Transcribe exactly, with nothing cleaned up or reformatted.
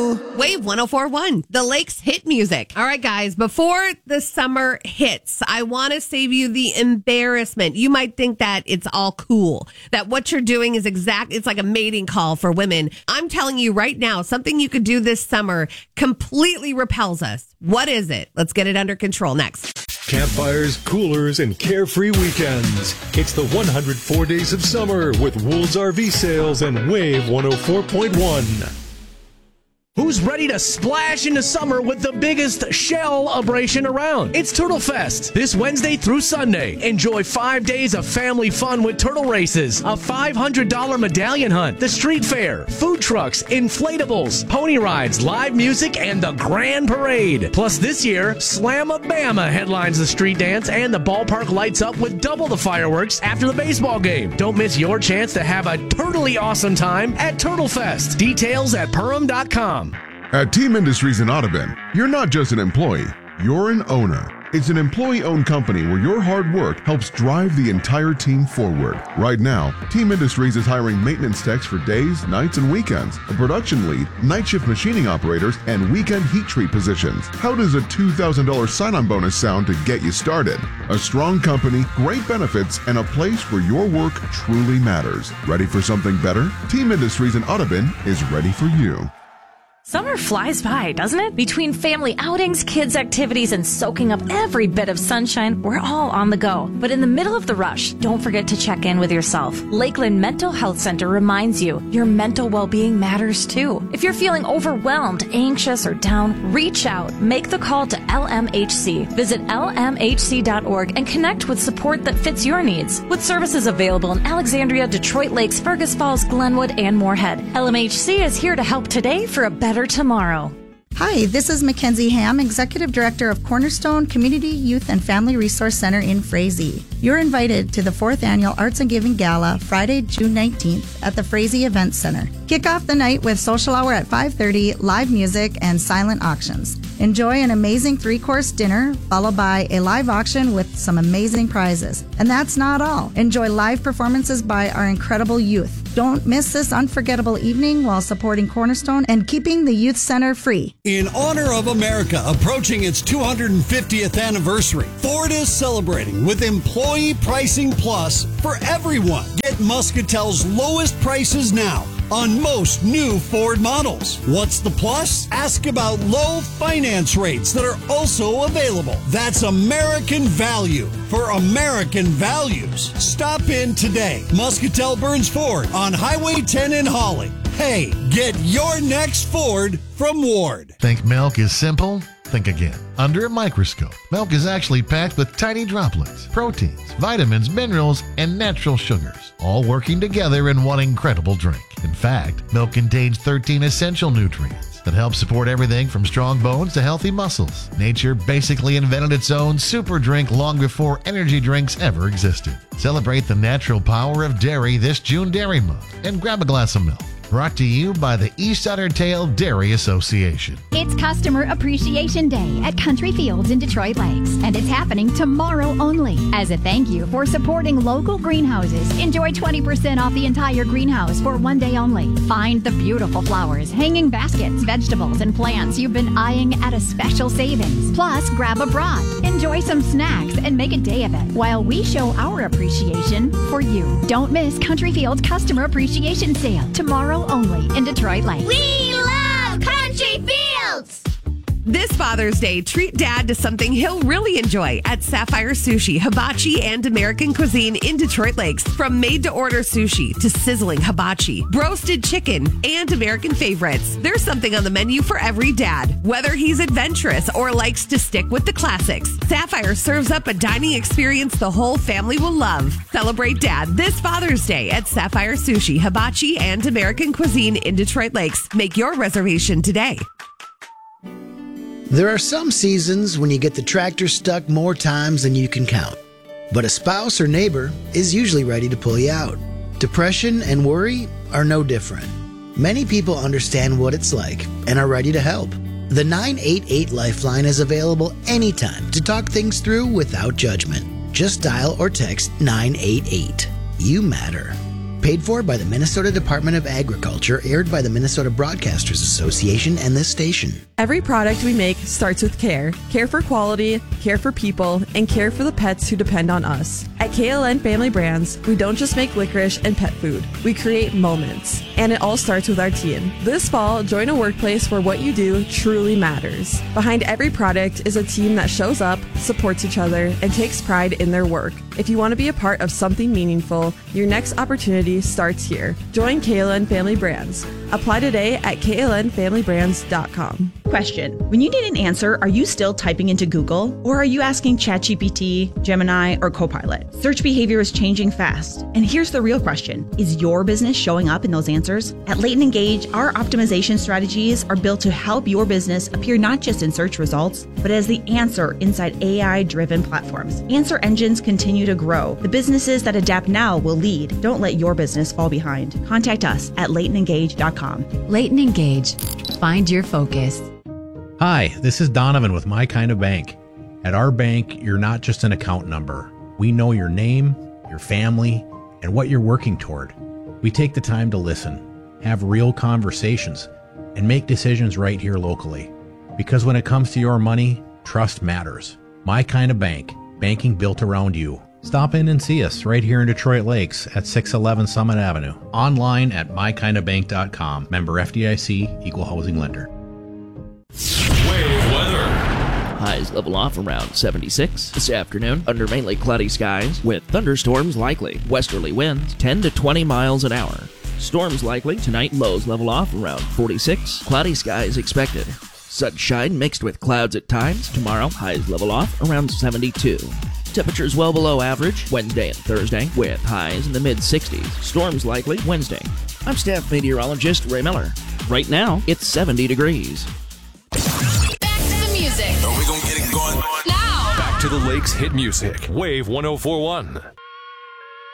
to Wave one oh four point one, the Lakes hit music. All right, guys, before the summer hits, I want to save you the embarrassment. You might think that it's all cool, that what you're doing is exact. It's like a mating call for women. I'm telling you right now, something you could do this summer completely repels us. What is it? Let's get it under control next. Campfires, coolers, and carefree weekends. It's the one hundred four days of summer with Wool's R V Sales and Wave one oh four point one. Who's ready to splash into summer with the biggest shell-abration around? It's Turtle Fest, this Wednesday through Sunday. Enjoy five days of family fun with turtle races, a five hundred dollars medallion hunt, the street fair, food trucks, inflatables, pony rides, live music, and the grand parade. Plus this year, Slam-A-Bama headlines the street dance, and the ballpark lights up with double the fireworks after the baseball game. Don't miss your chance to have a turtly awesome time at Turtle Fest. Details at Perham dot com. At Team Industries in Audubon, you're not just an employee, you're an owner. It's an employee-owned company where your hard work helps drive the entire team forward. Right now, Team Industries is hiring maintenance techs for days, nights, and weekends, a production lead, night shift machining operators, and weekend heat treat positions. How does a two thousand dollars sign-on bonus sound to get you started? A strong company, great benefits, and a place where your work truly matters. Ready for something better? Team Industries in Audubon is ready for you. Summer flies by, doesn't it? Between family outings, kids' activities, and soaking up every bit of sunshine, we're all on the go. But in the middle of the rush, don't forget to check in with yourself. Lakeland Mental Health Center reminds you your mental well-being matters too. If you're feeling overwhelmed, anxious, or down, reach out. Make the call to L M H C. Visit L M H C dot org and connect with support that fits your needs. With services available in Alexandria, Detroit Lakes, Fergus Falls, Glenwood, and Moorhead, L M H C is here to help today for a better tomorrow. Hi, this is Mackenzie Ham, Executive Director of Cornerstone Community Youth and Family Resource Center in Frazee. You're invited to the fourth Annual Arts and Giving Gala, Friday, June nineteenth at the Frazee Event Center. Kick off the night with social hour at five thirty, live music, and silent auctions. Enjoy an amazing three-course dinner, followed by a live auction with some amazing prizes. And that's not all. Enjoy live performances by our incredible youth. Don't miss this unforgettable evening while supporting Cornerstone and keeping the Youth Center free. In honor of America approaching its two hundred fiftieth anniversary, Ford is celebrating with Employee Pricing Plus for everyone. Get Muscatel's lowest prices now on most new Ford models. What's the plus? Ask about low finance rates that are also available. That's American value for American values. Stop in today. Muscatel Burns Ford on Highway ten in Holly. Hey, get your next Ford from Ward. Think milk is simple? Think again. Under a microscope, milk is actually packed with tiny droplets, proteins, vitamins, minerals, and natural sugars, all working together in one incredible drink. In fact, milk contains thirteen essential nutrients that help support everything from strong bones to healthy muscles. Nature basically invented its own super drink long before energy drinks ever existed. Celebrate the natural power of dairy this June Dairy Month and grab a glass of milk. Brought to you by the East Otter Tail Dairy Association. It's Customer Appreciation Day at Country Fields in Detroit Lakes, and it's happening tomorrow only. As a thank you for supporting local greenhouses, enjoy twenty percent off the entire greenhouse for one day only. Find the beautiful flowers, hanging baskets, vegetables, and plants you've been eyeing at a special savings. Plus, grab a brat, enjoy some snacks, and make a day of it while we show our appreciation for you. Don't miss Country Fields Customer Appreciation Sale tomorrow only in Detroit Lakes. We love Country Fields! This Father's Day, treat Dad to something he'll really enjoy at Sapphire Sushi, Hibachi, and American Cuisine in Detroit Lakes. From made-to-order sushi to sizzling hibachi, roasted chicken, and American favorites, there's something on the menu for every dad. Whether he's adventurous or likes to stick with the classics, Sapphire serves up a dining experience the whole family will love. Celebrate Dad this Father's Day at Sapphire Sushi, Hibachi, and American Cuisine in Detroit Lakes. Make your reservation today. There are some seasons when you get the tractor stuck more times than you can count. But a spouse or neighbor is usually ready to pull you out. Depression and worry are no different. Many people understand what it's like and are ready to help. The nine eight eight Lifeline is available anytime to talk things through without judgment. Just dial or text nine eight eight. You matter. Paid for by the Minnesota Department of Agriculture, aired by the Minnesota Broadcasters Association and this station. Every product we make starts with care. Care for quality, care for people, and care for the pets who depend on us. At K L N Family Brands, we don't just make licorice and pet food. We create moments. And it all starts with our team. This fall, join a workplace where what you do truly matters. Behind every product is a team that shows up, supports each other, and takes pride in their work. If you want to be a part of something meaningful, your next opportunity starts here. Join K L N Family Brands. Apply today at K L N family brands dot com. Question. When you need an answer, are you still typing into Google? Or are you asking ChatGPT, Gemini, or Copilot? Search behavior is changing fast. And here's the real question. Is your business showing up in those answers? At Leighton Engage, our optimization strategies are built to help your business appear not just in search results, but as the answer inside A I-driven platforms. Answer engines continue to grow. The businesses that adapt now will lead. Don't let your business fall behind. Contact us at leighton engage dot com. Leighton Engage. Find your focus. Hi, this is Donovan with My Kind of Bank. At our bank, you're not just an account number. We know your name, your family, and what you're working toward. We take the time to listen, have real conversations, and make decisions right here locally. Because when it comes to your money, trust matters. My Kind of Bank, banking built around you. Stop in and see us right here in Detroit Lakes at six eleven Summit Avenue. Online at my kind of bank dot com. Member F D I C, Equal Housing Lender. Wave weather. Highs level off around seventy-six. This afternoon, under mainly cloudy skies with thunderstorms likely. Westerly winds ten to twenty miles an hour. Storms likely tonight. Lows level off around forty-six. Cloudy skies expected. Sunshine mixed with clouds at times. Tomorrow, highs level off around seventy-two. Temperatures well below average Wednesday and Thursday with highs in the mid sixties. Storms likely Wednesday. I'm staff meteorologist Ray Miller. Right now, it's seventy degrees. Back to the music. Are we gonna get it going? Now. Back to the Lakes hit music. Wave one oh four point one.